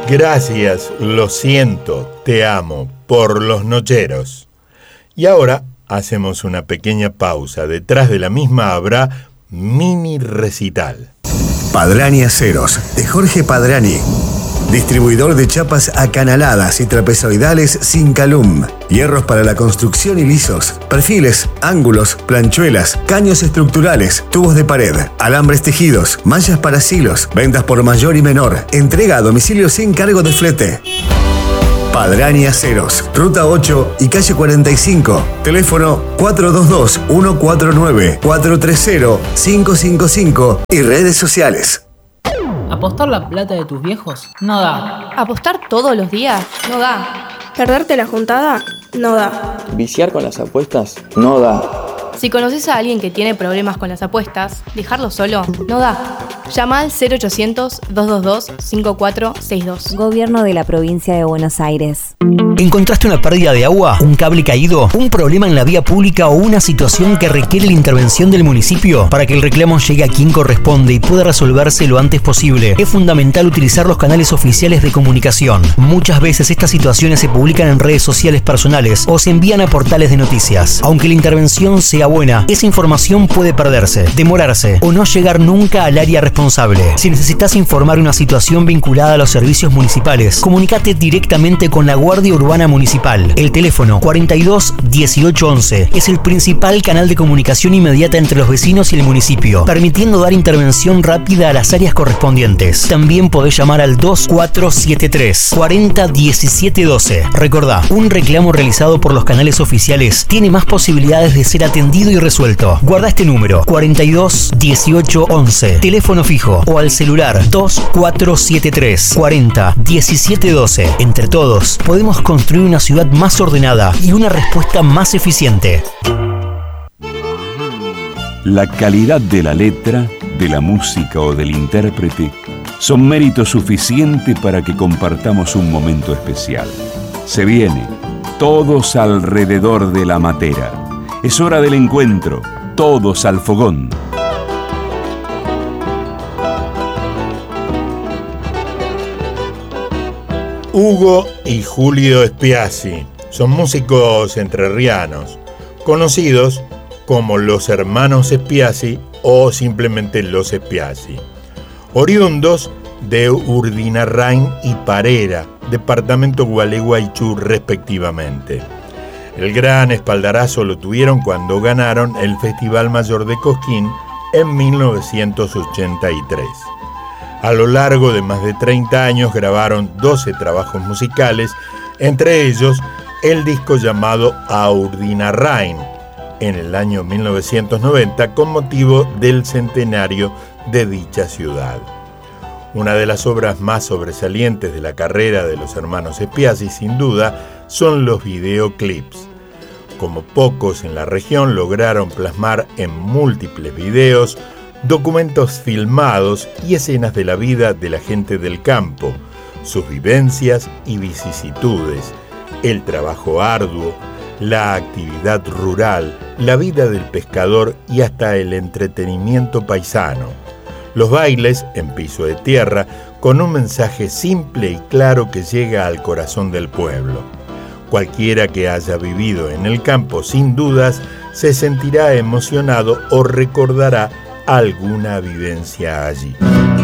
Gracias, lo siento, te amo, por los nocheros. Y ahora hacemos una pequeña pausa. Detrás de la misma habrá mini recital. Padrani Aceros, de Jorge Padrani. Distribuidor de chapas acanaladas y trapezoidales sin calum. Hierros para la construcción y lisos. Perfiles, ángulos, planchuelas, caños estructurales, tubos de pared, alambres tejidos, mallas para silos, ventas por mayor y menor. Entrega a domicilio sin cargo de flete. Padrani Aceros, Ruta 8 y Calle 45. Teléfono 422-149-430-555 y redes sociales. ¿Apostar la plata de tus viejos? No da. ¿Apostar todos los días? No da. ¿Perderte la juntada? No da. ¿Viciar con las apuestas? No da. Si conoces a alguien que tiene problemas con las apuestas, dejarlo solo no da. Llama al 0800-222-5462. Gobierno de la Provincia de Buenos Aires. ¿Encontraste una pérdida de agua, un cable caído, un problema en la vía pública o una situación que requiere la intervención del municipio? Para que el reclamo llegue a quien corresponde y pueda resolverse lo antes posible, es fundamental utilizar los canales oficiales de comunicación. Muchas veces estas situaciones se publican en redes sociales personales o se envían a portales de noticias. Aunque la intervención sea buena, esa información puede perderse, demorarse o no llegar nunca al área responsable. Si necesitas informar una situación vinculada a los servicios municipales, comunícate directamente con la Guardia Urbana Municipal. El teléfono 42 18 11 es el principal canal de comunicación inmediata entre los vecinos y el municipio, permitiendo dar intervención rápida a las áreas correspondientes. También podés llamar al 2473 40 17 12. Recordá, un reclamo realizado por los canales oficiales tiene más posibilidades de ser atendido y resuelto. Guarda este número 42 18 11, teléfono fijo, o al celular 2473 40 17 12. Entre todos podemos construir una ciudad más ordenada y una respuesta más eficiente. La calidad de la letra, de la música o del intérprete son mérito suficiente para que compartamos un momento especial. Se viene, todos alrededor de la matera. Es hora del encuentro, todos al fogón. Hugo y Julio Spiazzi son músicos entrerrianos, conocidos como los hermanos Spiazzi o simplemente los Spiazzi, oriundos de Urdinarrain y Parera, departamento Gualeguaychú respectivamente. El gran espaldarazo lo tuvieron cuando ganaron el Festival Mayor de Cosquín en 1983. A lo largo de más de 30 años grabaron 12 trabajos musicales, entre ellos el disco llamado Urdinarrain, en el año 1990 con motivo del centenario de dicha ciudad. Una de las obras más sobresalientes de la carrera de los hermanos Spiazzi, sin duda, son los videoclips. Como pocos en la región lograron plasmar en múltiples videos documentos filmados y escenas de la vida de la gente del campo, sus vivencias y vicisitudes, el trabajo arduo, la actividad rural, la vida del pescador y hasta el entretenimiento paisano. Los bailes en piso de tierra con un mensaje simple y claro que llega al corazón del pueblo. Cualquiera que haya vivido en el campo, sin dudas, se sentirá emocionado o recordará alguna vivencia allí.